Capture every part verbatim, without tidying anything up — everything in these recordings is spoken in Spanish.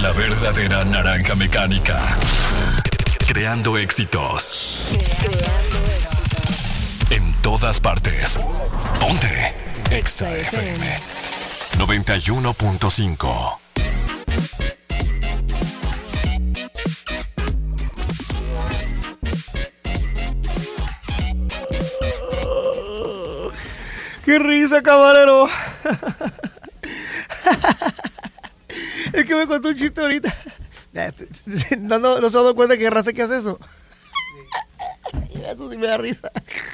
La verdadera naranja mecánica. Creando éxitos. Creando éxitos. En todas partes. Ponte Exa F M noventa y uno punto cinco. ¡Qué risa, camarero! Es que me contó un chiste ahorita. No, no, no se ha dado cuenta que raza que hace eso. Eso sí me da risa.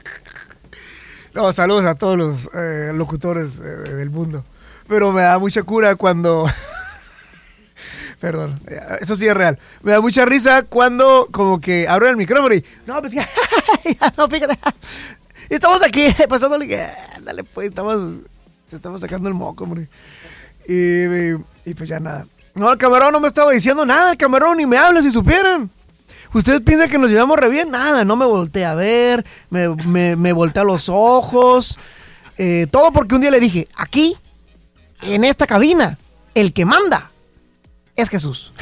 No, saludos a todos los eh, locutores eh, del mundo. Pero me da mucha cura cuando... Perdón, eso sí es real. Me da mucha risa cuando como que abro el micrófono y... No, pues ya, no, fíjate. Estamos aquí pasándole que... Dale, pues, estamos... Se estamos sacando el moco, hombre. Y, y, y pues ya nada. No, el camarón no me estaba diciendo nada. El camarón ni me habla, si supieran. Ustedes piensan que nos llevamos re bien. Nada, no me volteé a ver. Me, me, me volteé a los ojos. Eh, todo porque un día le dije, aquí, en esta cabina, el que manda es Jesús.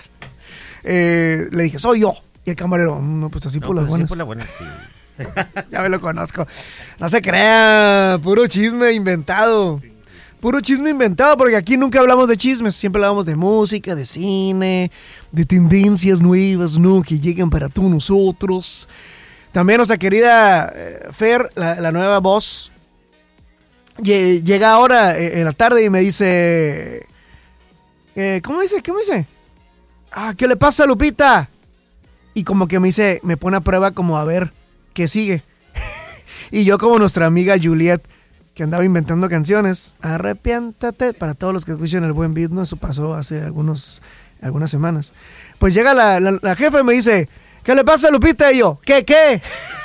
Eh, le dije, soy yo. Y el camarero, no, pues así no, por las buenas. Sí, por las buenas, sí. Ya me lo conozco. No se crea, puro chisme inventado. Puro chisme inventado, porque aquí nunca hablamos de chismes. Siempre hablamos de música, de cine, de tendencias nuevas, ¿no? Que llegan para todos nosotros. También nuestra querida eh, Fer, la, la nueva voz, llega ahora en la tarde y me dice... Eh, ¿Cómo dice? ¿Qué me dice? Ah, ¿qué le pasa, Lupita? Y como que me dice, me pone a prueba como a ver qué sigue. Y yo como nuestra amiga Juliet, que andaba inventando canciones, arrepiéntate, para todos los que escuchan el buen beat, ¿no? Eso pasó hace algunos, algunas semanas. Pues llega la, la, la jefa y me dice, ¿qué le pasa, Lupita? Y yo, ¿qué, qué?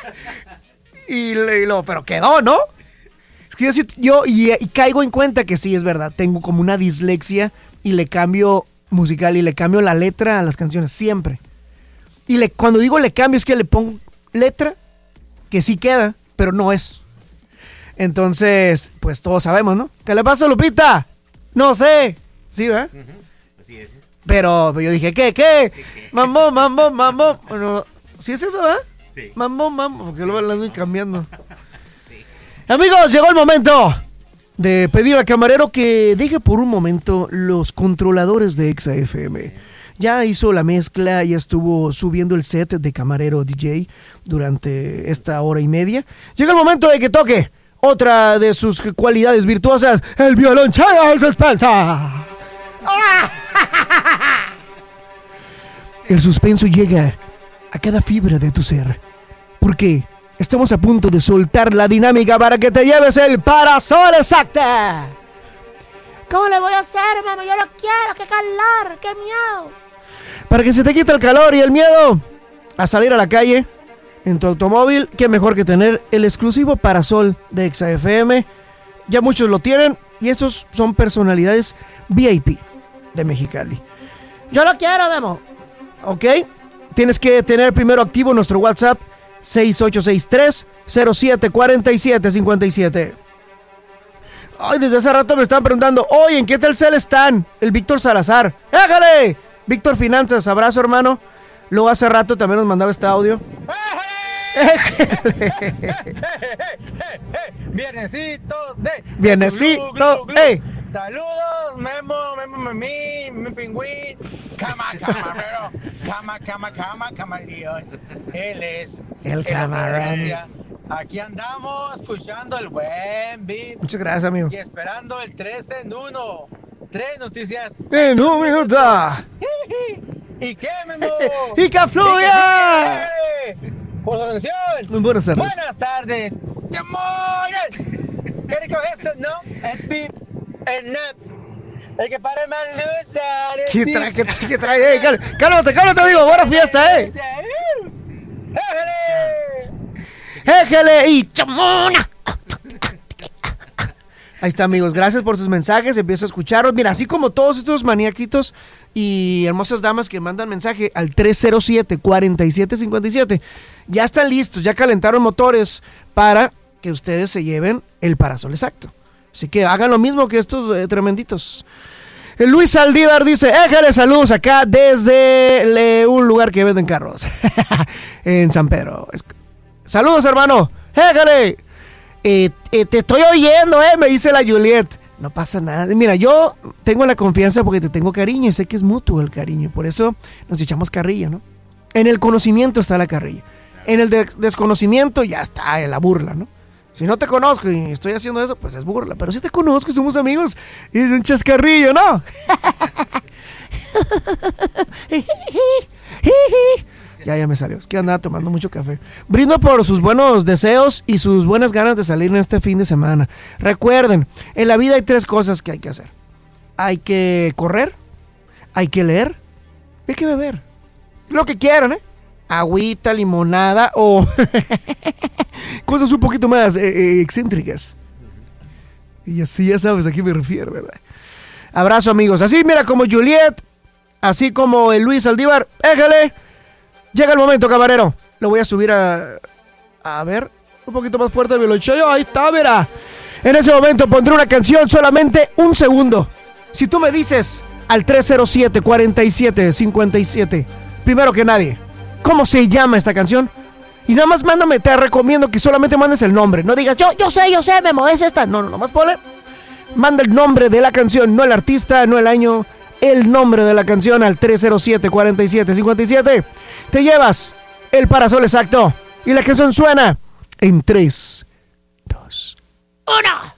y, le, y lo, pero quedó, ¿no? Es que yo, yo y, y caigo en cuenta que sí, es verdad, tengo como una dislexia y le cambio musical y le cambio la letra a las canciones, siempre. Y le, cuando digo le cambio es que le pongo letra que sí queda, pero no es. Entonces, pues todos sabemos, ¿no? ¿Qué le pasa, Lupita? No sé. Sí, ¿verdad? Uh-huh. Así es. Pero, pero yo dije, ¿qué, qué? Mambo, mambo, mambo. Bueno, ¿sí es eso, ¿verdad? Sí. Mambo, mambo, porque luego la ando cambiando. Sí. Amigos, llegó el momento de pedir al camarero que deje por un momento los controladores de Exa F M. Ya hizo la mezcla, ya estuvo subiendo el set de camarero D J durante esta hora y media. Llega el momento de que toque otra de sus cualidades virtuosas, el violonchelo al suspenso. El suspenso llega a cada fibra de tu ser, porque estamos a punto de soltar la dinámica para que te lleves el parasol exacto. ¿Cómo le voy a hacer, mamá? Yo lo quiero, qué calor, qué miedo. Para que se te quite el calor y el miedo a salir a la calle en tu automóvil, qué mejor que tener el exclusivo parasol de Exa F M. Ya muchos lo tienen y estos son personalidades V I P de Mexicali. Yo lo quiero, Memo. ¿Ok? Tienes que tener primero activo nuestro WhatsApp seis ocho seis tres, cero siete cuatro siete cinco siete. Ay, desde hace rato me están preguntando, oye, ¿en qué Telcel están? El Víctor Salazar. ¡Éjale! Víctor Finanzas, abrazo, hermano. Luego hace rato también nos mandaba este audio. Viernesito de Viernesito glu, glu, glu. Ey. Saludos, Memo, Memo, Memi, mi pingüín. Cama, camarero. Cama, cama, cama, camaleón. Él es el camarón. Aquí andamos escuchando el buen beat. Muchas gracias, amigo. Y esperando el tres en uno. Tres noticias en un minuto. ¿Y qué, Memo? ¡Y que fluya! Por atención. Buenas tardes. Buenas tardes. ¿Qué rico es eso, no? El beat, el nap. El que para más luz. ¿Qué trae? ¿Qué trae? ¿Qué trae? Hey, cal- cálmate, cálmate, digo. Buena fiesta, eh. ¡Éjale! ¡Éjale! ¡Y chamona! Ahí está, amigos, gracias por sus mensajes, empiezo a escucharlos. Mira, así como todos estos maniaquitos y hermosas damas que mandan mensaje al tres cero siete, cuatro siete cinco siete, ya están listos, ya calentaron motores para que ustedes se lleven el parasol exacto. Así que hagan lo mismo que estos eh, tremenditos. El Luis Saldívar dice, éjale, saludos acá desde le, un lugar que venden carros. En San Pedro. Saludos, hermano. Éjale. Eh, eh, te estoy oyendo, eh, me dice la Juliet. No pasa nada. Mira, yo tengo la confianza porque te tengo cariño y sé que es mutuo el cariño. Por eso nos echamos carrilla, ¿no? En el conocimiento está la carrilla. En el de- desconocimiento ya está la burla, ¿no? Si no te conozco y estoy haciendo eso, pues es burla. Pero si te conozco y somos amigos, es un chascarrillo, ¿no? Ya, ya me salió. Es que andaba tomando mucho café. Brindo por sus buenos deseos y sus buenas ganas de salir en este fin de semana. Recuerden, en la vida hay tres cosas que hay que hacer. Hay que correr, hay que leer, hay que beber. Lo que quieran, ¿eh? Agüita, limonada o cosas un poquito más eh, eh, excéntricas. Y así ya sabes a qué me refiero, ¿verdad? Abrazo, amigos. Así, mira, como Juliet, así como el Luis Saldívar, éjale. Llega el momento, camarero. Lo voy a subir a... A ver, un poquito más fuerte el violonchelo. Ahí está, mira. En ese momento pondré una canción solamente un segundo. Si tú me dices al tres cero siete, cuarenta y siete, cincuenta y siete, primero que nadie, ¿cómo se llama esta canción? Y nada más mándame, te recomiendo que solamente mandes el nombre. No digas, yo, yo sé, yo sé, Memo, es esta. No, no, nomás ponle. Manda el nombre de la canción, no el artista, no el año, el nombre de la canción al tres cero siete, cuarenta y siete, cincuenta y siete. Te llevas el parasol exacto. Y la canción suena en tres, dos, uno.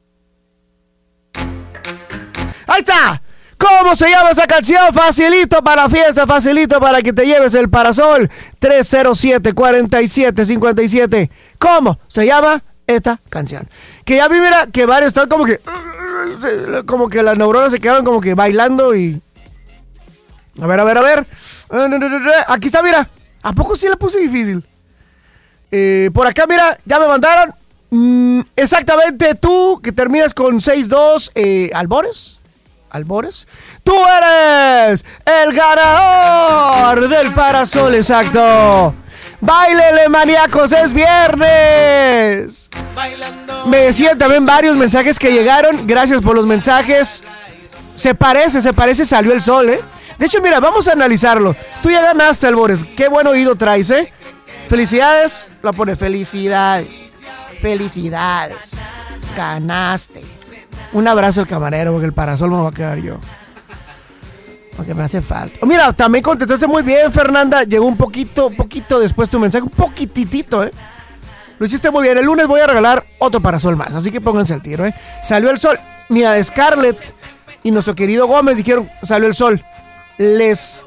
¡Ahí está! ¿Cómo se llama esa canción? Facilito para la fiesta, facilito para que te lleves el parasol. tres cero siete, cuarenta y siete, cincuenta y siete. ¿Cómo se llama esta canción? Que ya vi, mira, que varios están como que... Como que las neuronas se quedaron como que bailando y... A ver, a ver, a ver. Aquí está, mira. ¿A poco sí la puse difícil? Eh, por acá, mira, ya me mandaron. Mm, exactamente, tú que terminas con seis dos, eh, Albores. Albores. Tú eres el ganador del parasol exacto. ¡Báilele, maníacos! ¡Es viernes! Me decían también varios mensajes que llegaron. Gracias por los mensajes. Se parece, se parece, salió el sol, ¿eh? De hecho, mira, vamos a analizarlo. Tú ya ganaste, Albores. Qué buen oído traes, ¿eh? Felicidades. La pone felicidades. Felicidades. Ganaste. Un abrazo al camarero, porque el parasol me va a quedar yo. Porque me hace falta. Oh, mira, también contestaste muy bien, Fernanda. Llegó un poquito, poquito después tu mensaje. Un poquititito, ¿eh? Lo hiciste muy bien. El lunes voy a regalar otro parasol más. Así que pónganse al tiro, ¿eh? Salió el sol. Mira, de Scarlett y nuestro querido Gómez dijeron, salió el sol. Les...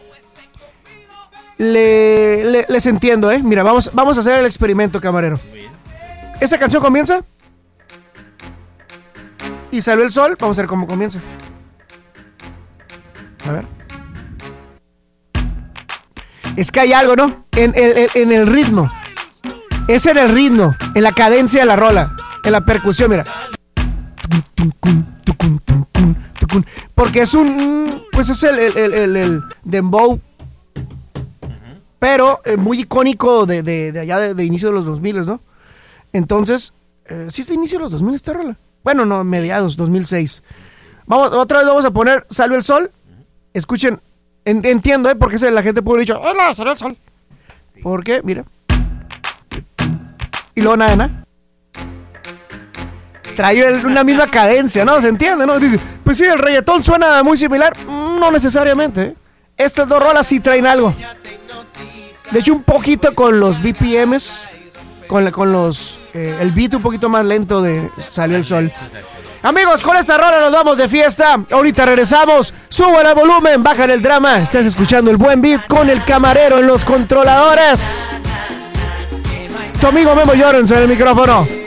Le, le, les entiendo, ¿eh? Mira, vamos, vamos a hacer el experimento, camarero. ¿Esa canción comienza? Y salió el sol. Vamos a ver cómo comienza. A ver. Es que hay algo, ¿no? En, en, en el ritmo. Es en el ritmo. En la cadencia de la rola. En la percusión, mira. Porque es un... Pues es el, el, el, el, el dembow. Pero eh, muy icónico de, de, de allá de, de inicio de los dos mil, ¿no? Entonces, eh, ¿sí es de inicio de los dos mil esta rola? Bueno, no, mediados, dos mil seis. Vamos, otra vez vamos a poner Salió el sol. Escuchen, en, entiendo, ¿eh? Porque la gente puede haber dicho, ¡hola, salió el sol! ¿Por qué? Mira. Y luego nada, nada. Trae una misma cadencia, ¿no? ¿Se entiende, no? Dice, pues sí, el reggaetón suena muy similar. No necesariamente, ¿eh? Estas dos rolas sí traen algo. De hecho, un poquito con los B P Ms, con, la, con los eh, el beat un poquito más lento de Salió el sol. Amigos, con esta rola nos vamos de fiesta. Ahorita regresamos. Suban el volumen, bajan el drama. Estás escuchando el buen beat con el camarero en los controladores. Tu amigo Memo Llorens en el micrófono.